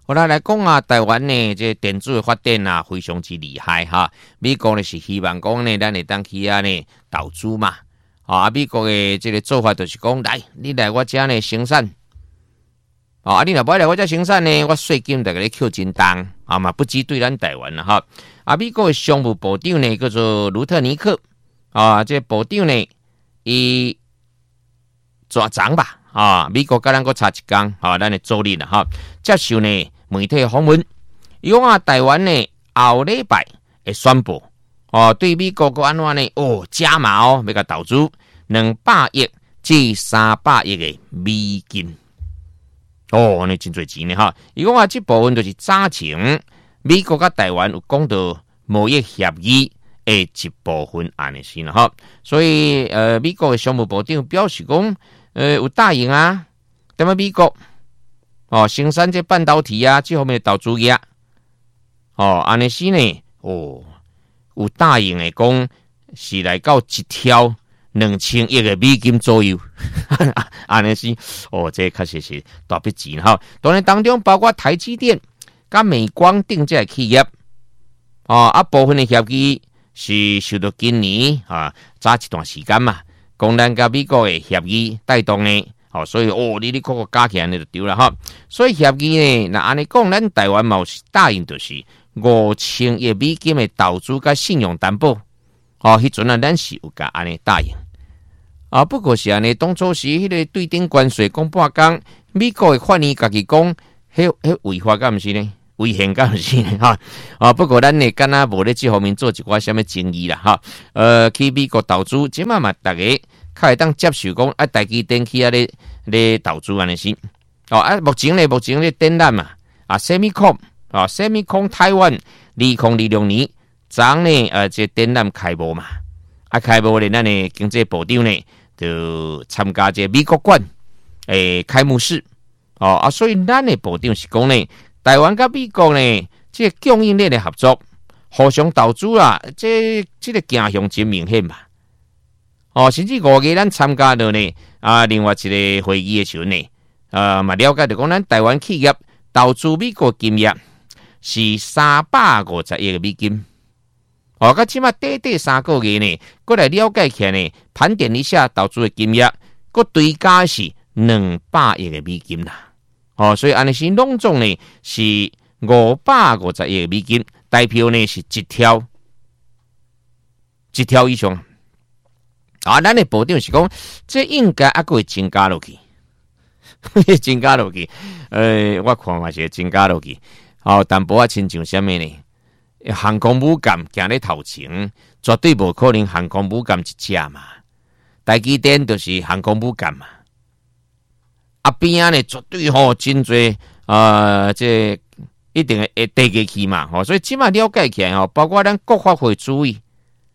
后来讲啊，台湾呢，这电子的发展啊，非常之厉害哈。美国呢是希望讲呢，咱会当去啊呢投资嘛。美国的这个做法就是讲，来，你来我这呢生产，你若不来我这生产呢，我税金就给你扣真重嘛，不只对咱台湾了哈。美国的商务部长呢叫做卢特尼克这部长呢，伊抓长吧美国跟咱个差一天咱的做日了哈，接受呢媒体访问，伊讲台湾呢后礼拜会宣布对美国个安怎呢加码要甲投资200亿至300亿的美金那真侪钱呢哈。伊讲这部分就是早前美国甲台湾有讲到贸易协议的一部分安尼先啦哈。所以美国的商务部长表示讲有答应啊，踮美国生产这半导体啊这方面的投资业安尼先呢有答应的讲是来到一条2000亿的美金左右安尼是这确实是大笔钱哈。当然当中包括台积电甲美光等这企业部分的协议是受到今年早一段时间嘛，讲咱甲美国的协议带动呢所以你个加起来就对了哈。所以协议呢，那安尼讲，咱台湾嘛是答应就是5000亿美金的投资甲信用担保迄阵咱是有甲安尼答应不过是安尼，当初是迄个对顶关税讲半工，美国的法院家己讲，迄违法敢毋是呢？违宪敢毋是呢？不过咱呢，敢若无咧这方面做一寡什么争议啦哈。去美国投资，即嘛大家较会当接受讲台积电去咧投资安尼是目前咧展览嘛Semicon 台湾2026年昨呢这展览开幕嘛开幕咧咱的经济部长呢就参加这美国馆开幕式所以咱的部长是讲呢，台湾甲美国呢这供应链的合作，互相投资这个镜像真明显嘛甚至5月咱参加到呢另外一个会议的时候呢嘛了解到讲咱台湾企业投资美国金额是350亿的美金到即马短3个月呢，过来了解起来呢，盘点一下投资的金额，个对加是200亿的美金啦所以安尼是拢总呢是550亿的美金，代表呢是一条以上咱的部长是讲，这应该还会增加落去增加落去我看嘛是增加落去淡薄亲像什么呢？航空母舰行咧头前，绝对无可能航空母舰一只嘛。台积电就是航空母舰嘛。边仔呢绝对真侪这一定会带过去嘛。所以即马了解起来包括咱国发会主委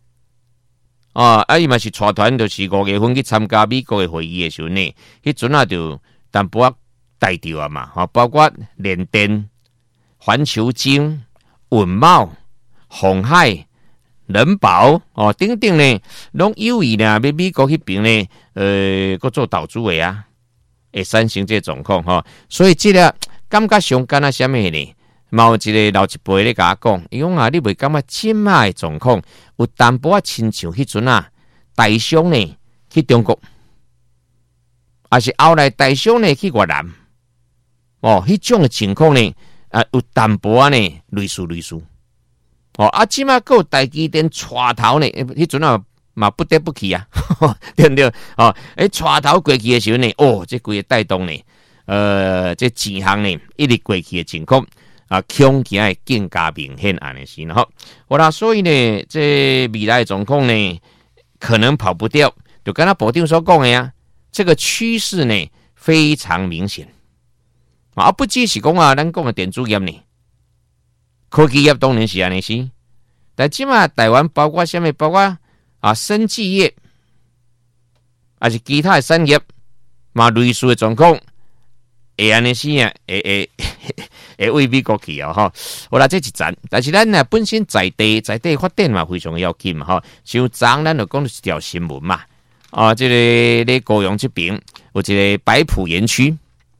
伊嘛是带团，就是5月份去参加美国的会议的时候呢，迄阵就淡薄带着嘛包括联电、环球晶、稳懋、鸿海、人保等等呢，拢有意呢，要美国迄边呢，搁做投资的会产生这状况所以这个感觉上干什么呢？有一个老一辈咧甲我讲，伊讲你袂感觉即卖的状况有淡薄亲像迄阵台商呢去中国，还是后来台商呢去越南迄种的情况呢有淡薄呢类似即马个台积电带头呢，迄阵嘛不得不去对不对带头过去的时候呢这规个带动呢这钱行呢一直过去的情况恐惊会更加明显安尼是所以呢这未来的状况呢可能跑不掉，就跟他部长所讲的这个趋势呢非常明显不只是讲咱讲的电子业呢，科技业当然是安尼是，但即马台湾包括什么？包括生技业，还是其他的产业，嘛类似的状况，会安尼是会为美国去好啦，这一站，但是咱本身在地发展嘛非常要紧嘛像昨咱就讲一条新闻嘛这个咧高雄这边有一个百浦园区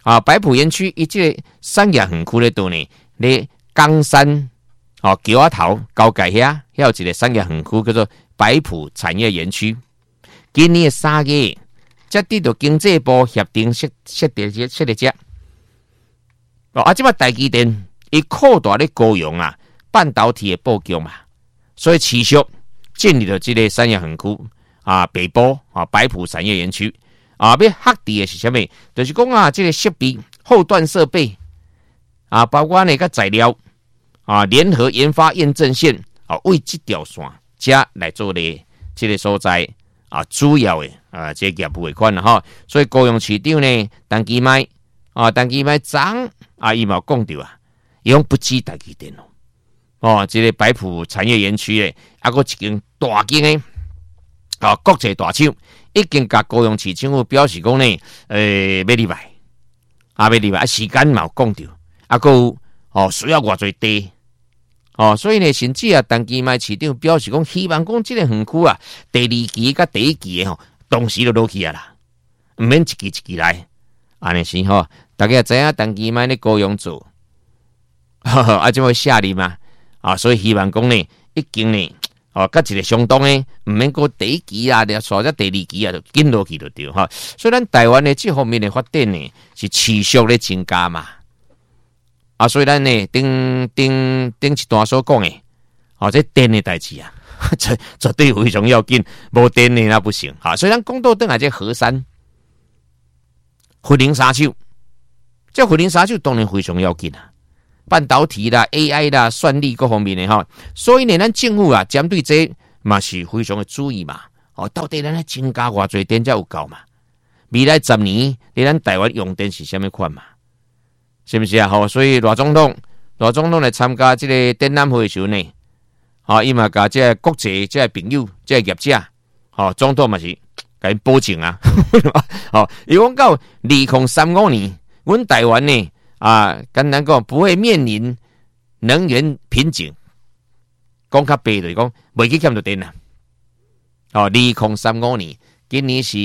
白埔园区伊即个产业园区咧度呢，咧冈山桥仔头交界遐有一个产业园区叫做白埔产业园区。今年3月，才得到经济部协定设立者。即摆台积电伊扩大咧高雄半导体的布局嘛，所以持续进入到这个产业园区北部白埔产业园区要核地的是什么？就是讲这个设备后段设备包括那个材料联合研发验证线为这条线加来做咧这个所在主要的这个业务的款啦所以高雄市长呢，陈其迈长伊嘛讲到伊讲不止台积电这个白埔产业园区咧，还有一间大间的国际大厂，已经甲高雄市政府表示讲呢，要入来，要入来，时间嘛有讲到，还有需要偌侪地，所以呢，甚至陈其迈市长表示讲，希望讲这个园区第2期甲第1期的同时就落去啦，唔免一期一期来，安尼是大家知影陈其迈咧高雄做，就会下嚟嘛。所以希望讲呢，已经呢，甲一个相当呢，唔免过第1期或者第2期就紧落去就对所以咱台湾的这方面的发展呢，是持续咧增加嘛。所以咱呢，顶一段所讲的，这电的代志绝对非常要紧，无电的那不行所以咱讲到等下这河山、桧林沙丘，这桧林沙丘当然非常要紧半导体啦、AI 啦、算力各方面的所以呢，咱政府针对这嘛是非常的注意嘛。到底咱增加偌侪电才有够嘛？未来10年，咱台湾用电是什么款嘛？是不是所以罗总统来参加这个展览会的时候呢，伊嘛甲这国际这朋友、这业者，总统嘛是甲因保证伊讲到2035年，阮台湾呢。简单讲，不会面临能源瓶颈。讲较白就是讲，袂去欠到电啦。2035年，今年是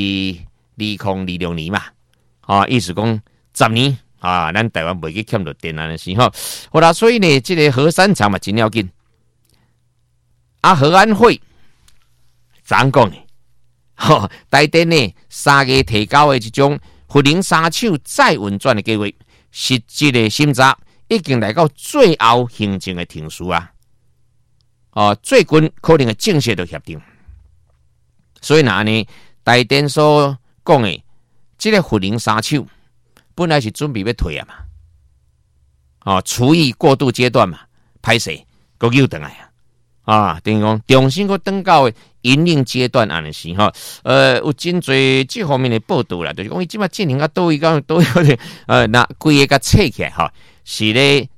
2026年嘛。意思讲10年咱台湾袂去欠到电啦是好啦，所以呢，这个核三厂嘛真要紧。核安会怎讲呢？台电呢3月提交的这种桧林沙丘再运转的计划。实际的审查已经来到最后行政的庭书最近可能会正式的协定。所以呢，台电所讲的这个桧林沙丘本来是准备要退嘛，处于过渡阶段嘛，歹势又又回来等于讲重新又回到营运阶段安尼是有真侪这方面的报道啦，就是讲伊即摆进行都有点那规个测起来是咧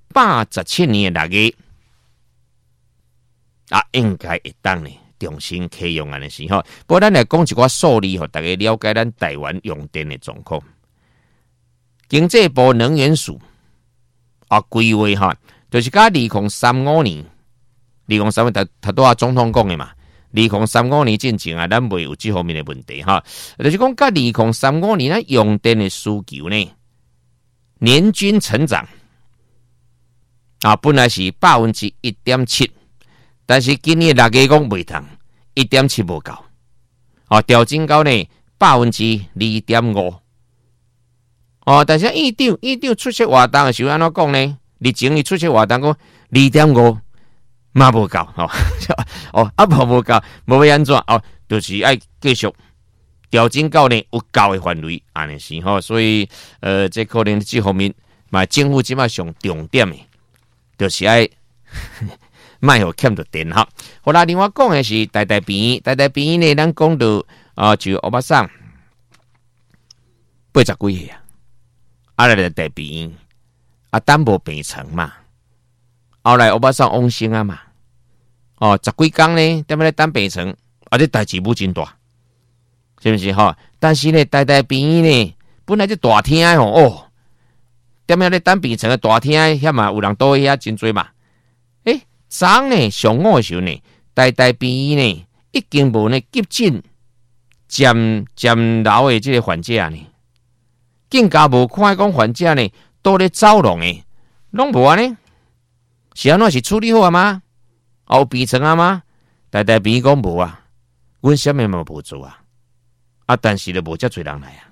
117年的6月应该会当呢重新启用安尼是不过咱来讲一寡数字大家了解咱台湾用电的状况。经济部能源署规划就是到2035年。2035年他都总统讲的嘛，2035年进前咱袂有这方面的问题就是讲到2035年咱用电的需求呢，年均成长本来是 1.7%， 但是今年6月讲袂通 1.7 无够调整到呢 2.5%。但是议长出席活动的时候安怎讲呢？日前伊出席活动讲 2.5嘛无够无够，无要安怎就是要继续调整到呢有够的范围安尼是所以这可能这方面嘛政府即马上重点的，就是要卖互欠着电好啦，另外讲的是台边呢，咱讲到就欧巴桑80几岁来台边等无病床嘛。后来欧巴桑往生嘛，10几天呢，踮咧等病床，这代志不真大，是不是但是呢，台边呢，本来就大厅踮咧等病床的大厅，遐嘛有人倒遐真多嘛。昨呢上午的时候呢，台边呢已经无呢急诊渐老的这个患者呢， 更加无看讲患者呢都咧走廊诶，拢无安尼，是安怎是处理好啊吗？有病床啊吗？大病讲无啊，阮啥物嘛无做啊，但是咧无遮侪人来啊，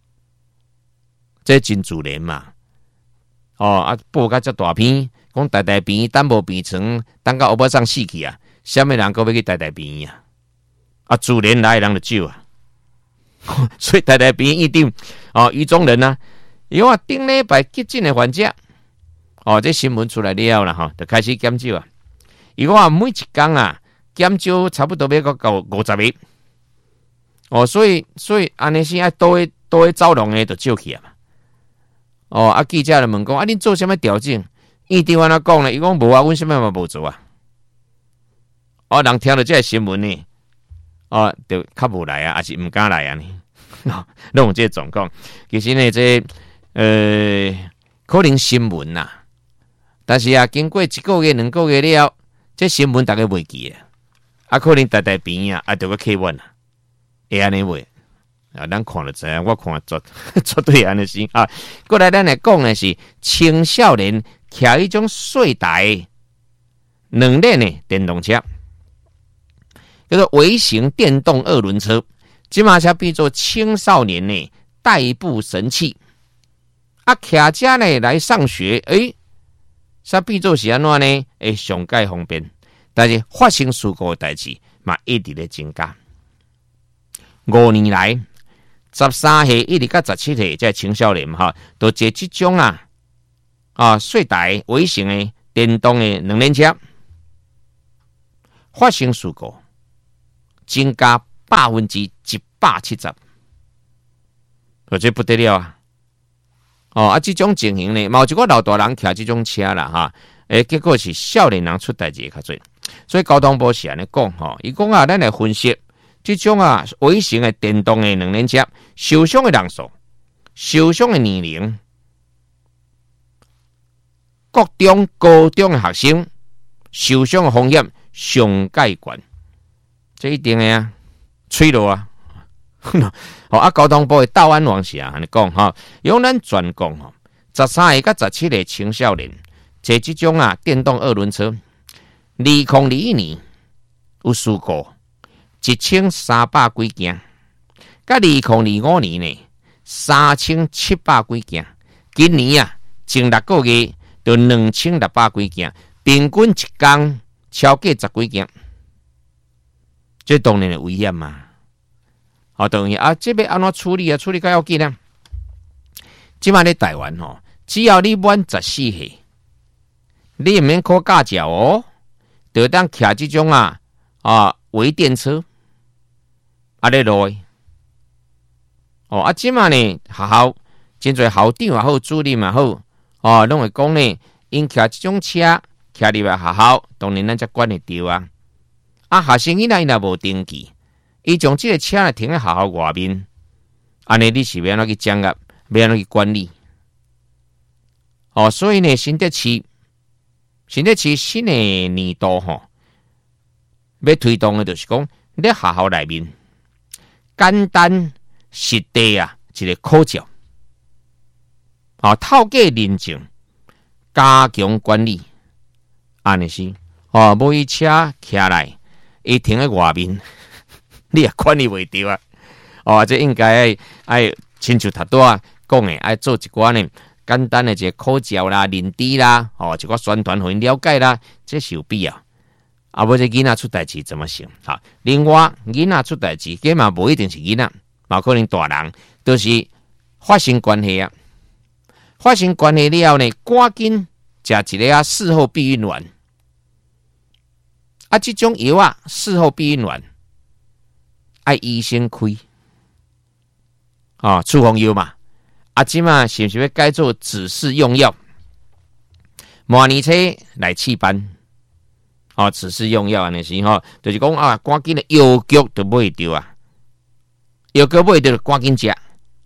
这真自然嘛。报甲遮大片，讲大病等无病床，等到乌巴上死去啊，啥物人搁要去大病啊？自然来的人就少啊。所以大病一定余中人啊，伊讲顶礼拜急诊的患者，这新闻出来了啦，就开始减少啊。伊讲每一天啊，减少差不多要到50个。所以安尼先爱多会走廊的就少去啊嘛。记者就问讲恁做啥物调整？院长安怎讲呢？伊讲无啊，阮啥物嘛无做啊。人听到这个新闻呢，就较无来啊，还是毋敢来啊呢？拢有这个状况。其实呢，可能新闻呐，但是经过1个月、2个月了，这新闻大家袂记可能大病就个客运会安尼袂咱看了知影，我看绝对安尼是过来咱来讲的是青少年骑一种最大2轮的电动车，叫做微型电动2轮车，即马才变做青少年呢代步神器。骑车呢来上学，才变做是安怎呢？上界方便，但是发生事故的代志嘛一直咧增加。5年来，13岁一直到17岁，这青少年都坐这种最大微型的电动的2轮车，发生事故增加170%，这不得了啊！这种情形呢，有一个老大人骑这种车啦结果是少年人出代志较多。所以交通部是安尼讲伊讲咱来分析这种微型的电动的2轮车受伤的人数、受伤的年龄、国中、高中的学生受伤的风险上界悬，这一定的吹落交通部的道安王是安尼讲用咱专讲13岁到17岁青少年坐这种电动2轮车，2021年有事故1300几件，甲2025年呢3700几件，今年前6个月就2600几件，平均一天超过10几件，这当然危险嘛。当然这要安怎处理处理较要紧即摆咧台湾只要你满14岁，你毋免考驾照就当骑这种微电车咧路即摆呢学校真侪校长也好，主任也好拢会讲呢，因骑这种车骑入来学校，当然咱才管会到学生因若无登记，伊将这个车停在学校外面，安尼你是要安怎去掌握，要安怎去管理？所以呢，新德市新的年度要推动的就是讲，在学校内面简单实地一个考照，透过认证，加强管理，安尼是每一车骑来，伊停在外面。你也管理袂到这应该爱亲像头拄讲的，爱做一寡呢简单的一个考照啦、认知啦，一寡宣传互因了解啦，这是有必要。无这囡仔出代志怎么行？另外囡仔出代志，这嘛无一定是囡仔，嘛可能大人，都是发生关系发生关系了后呢，赶紧食一个事后避孕丸。这种药事后避孕丸。爱医生开处方药嘛，即嘛是不是要改做指示用药？模拟车来试班指示用药安尼是就是讲赶紧的药局就买到药局买到就赶紧食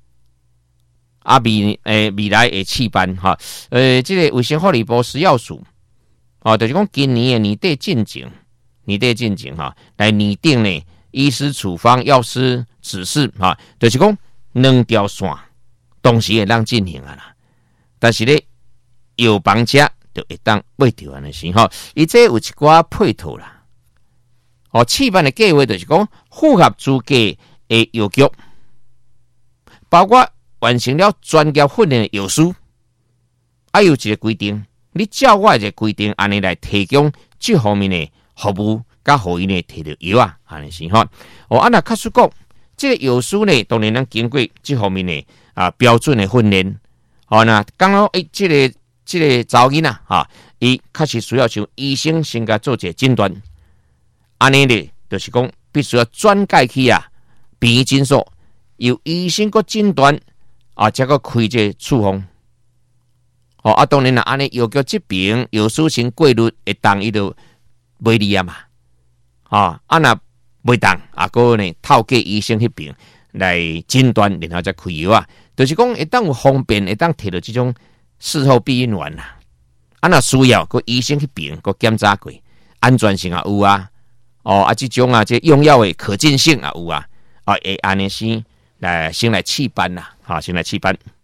未来会试班这个卫生福利部食药署就是讲今年的年底进程来拟定呢。医师处方、药师指示就是讲2条线同时会当进行啊啦。但是咧，药房者就会当买着安尼先吼。伊这有一寡配套啦。哦，试办的计划就是讲符合资格的药局，包括完成了专业训练的药师，有一个规定，你照我一个规定安尼来提供这方面的服务，甲互因呢摕到药啊，安尼先吼。哦，若确实讲，这个药师呢，当然咱经过这方面的标准的训练。哦，那刚好这个查某囡仔伊确实需要像医生先甲做一个诊断。安尼咧，就是讲必须要转介去病院诊所，由医生个诊断才个开这处方。当然啦，安尼药局这边药师先过滤会当伊就袂离嘛。若袂当个呢透过医生迄边来诊断，然后再开药啊。就是讲会当有方便，会当摕到这种事后避孕丸啦。若需要个医生迄边个检查过，安全性也有啊。这种这用药的可见性也有啊。会安尼先来试办啦，先来试办。